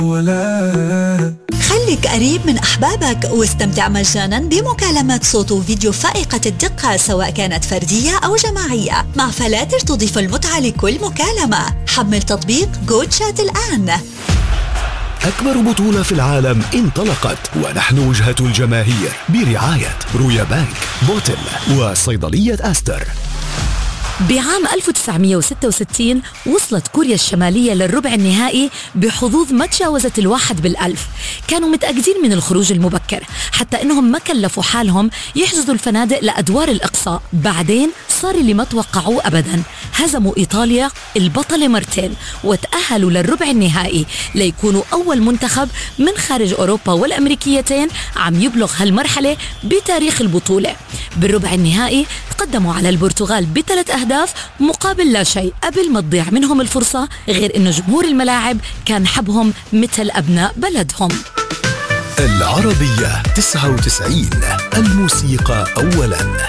خليك قريب من أحبابك واستمتع مجانا بمكالمات صوت وفيديو فائقة الدقة، سواء كانت فردية أو جماعية، مع فلاتر تضيف المتعة لكل مكالمة. حمل تطبيق جو تشات الآن. أكبر بطولة في العالم انطلقت، ونحن وجهة الجماهير برعاية رويا بانك، بوتل، وصيدلية أستر. بعام 1966 وصلت كوريا الشمالية للربع النهائي بحظوظ ما تجاوزت 1/1000. كانوا متأكدين من الخروج المبكر، حتى إنهم ما كلفوا حالهم يحجزوا الفنادق لأدوار الإقصاء. بعدين صار اللي ما توقعوه أبدا، هزموا إيطاليا البطلة مرتين وتأهلوا للربع النهائي ليكونوا أول منتخب من خارج أوروبا والأمريكيتين عم يبلغ هالمرحلة بتاريخ البطولة. بالربع النهائي تقدموا على البرتغال ب3 أهداف مقابل لا شيء قبل ما تضيع منهم الفرصة، غير إنه جمهور الملاعب كان حبهم مثل أبناء بلدهم. العربية 99، الموسيقى أولاً.